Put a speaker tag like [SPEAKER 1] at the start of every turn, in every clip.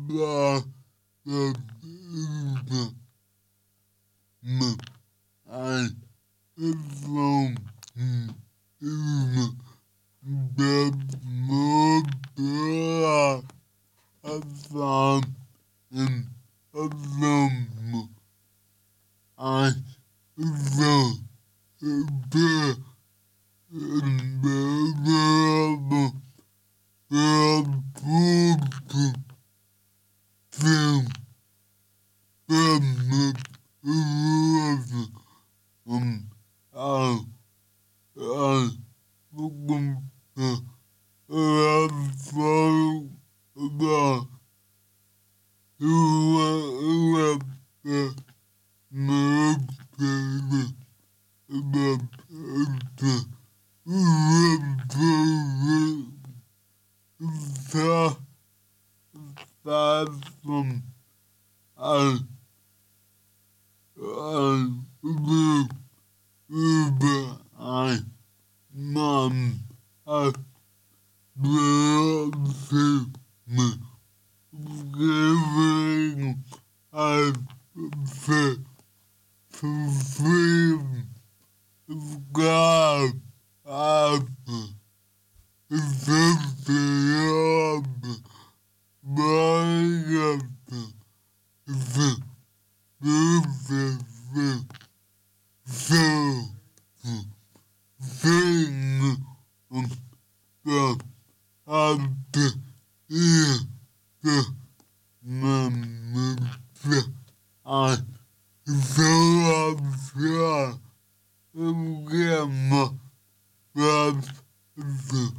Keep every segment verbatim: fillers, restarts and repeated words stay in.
[SPEAKER 1] war das über ein Raum über der Motorrad erfahren im Raum ein so über Bewerbung für Publikum Film damit wurde und auch als berühmte Erfolg war über über mögliche überprüfte Verfassung als als über über ein Mann als Beobachtung gewesen als Ver Verfilmt gab aber fünfzig Jahre weigerte sich diese so singen und das hatte ihr das man ein Sozial im Gemma was so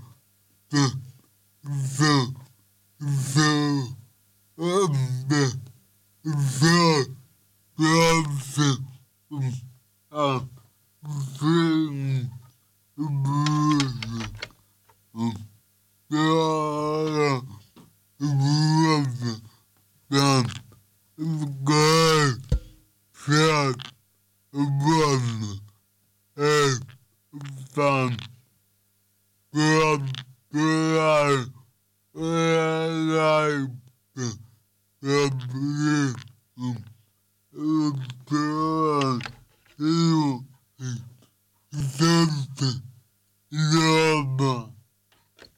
[SPEAKER 1] so so um so große und auch singen würde und ja würde dann Gold Schert gewonnen. Es dann Gott bereit erleibte der